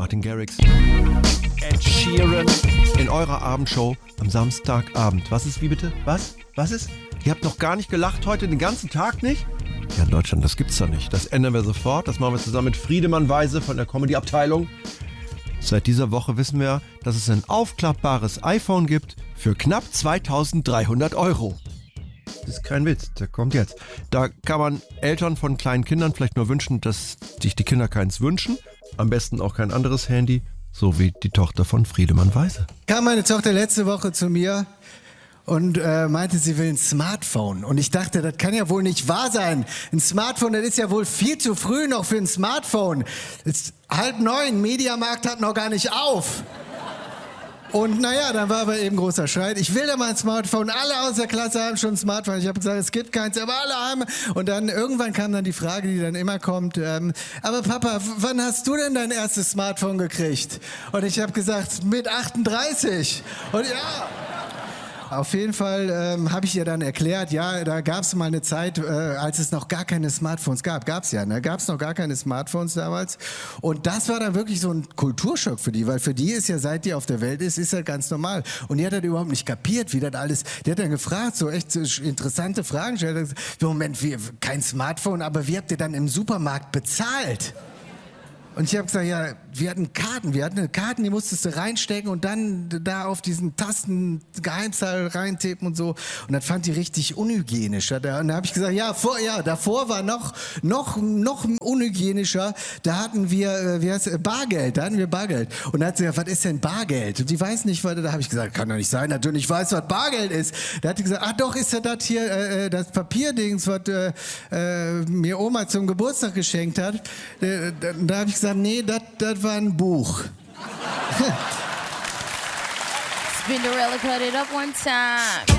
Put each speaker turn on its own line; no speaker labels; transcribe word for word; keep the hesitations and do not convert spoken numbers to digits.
Martin Garrix. Ed Sheeran in eurer Abendshow am Samstagabend. Was ist, wie bitte? Was? Was ist? Ihr habt noch gar nicht gelacht heute, den ganzen Tag nicht? Ja, in Deutschland, das gibt's doch nicht. Das ändern wir sofort. Das machen wir zusammen mit Friedemann Weise von der Comedy-Abteilung. Seit dieser Woche wissen wir, dass es ein aufklappbares iPhone gibt für knapp zweitausenddreihundert Euro. Das ist kein Witz, der kommt jetzt. Da kann man Eltern von kleinen Kindern vielleicht nur wünschen, dass sich die Kinder keins wünschen. Am besten auch kein anderes Handy, so wie die Tochter von Friedemann Weise.
Kam meine Tochter letzte Woche zu mir und äh, meinte, sie will ein Smartphone. Und ich dachte, das kann ja wohl nicht wahr sein. Ein Smartphone, das ist ja wohl viel zu früh noch für ein Smartphone. Es ist halb neun, Mediamarkt hat noch gar nicht auf. Und naja, dann war aber eben großer Streit. Ich will da mal ein Smartphone. Alle aus der Klasse haben schon ein Smartphone. Ich habe gesagt, es gibt keins, aber alle haben. Und dann irgendwann kam dann die Frage, die dann immer kommt, ähm, aber Papa, wann hast du denn dein erstes Smartphone gekriegt? Und ich habe gesagt, mit achtunddreißig. Und ja... Auf jeden Fall ähm, habe ich ihr dann erklärt, ja, da gab es mal eine Zeit, äh, als es noch gar keine Smartphones gab. Gab es ja, ne? Gab es noch gar keine Smartphones damals. Und das war dann wirklich so ein Kulturschock für die, weil für die ist ja, seit die auf der Welt ist, ist das ganz normal. Und die hat das überhaupt nicht kapiert, wie das alles, die hat dann gefragt, so echt so interessante Fragen. Ich gesagt, Moment, wie, kein Smartphone, aber wie habt ihr dann im Supermarkt bezahlt? Und ich habe gesagt, ja, wir hatten Karten, wir hatten Karten, die musstest du reinstecken und dann da auf diesen Tasten Geheimzahl reintippen und so. Und das fand die richtig unhygienisch. Und da habe ich gesagt, ja, vor, ja, davor war noch, noch, noch unhygienischer. Da hatten wir, äh, wie heißt, Bargeld, da hatten wir Bargeld. Und da hat sie gesagt, was ist denn Bargeld? Und die weiß nicht, was, da habe ich gesagt, kann doch nicht sein, natürlich weiß, was Bargeld ist. Da hat sie gesagt, ach doch, ist ja das hier, äh, das Papierdings, was äh, äh, mir Oma zum Geburtstag geschenkt hat. Da, da, da habe ich gesagt, nee, das war ein Buch.
Spinderella, cut it up one time.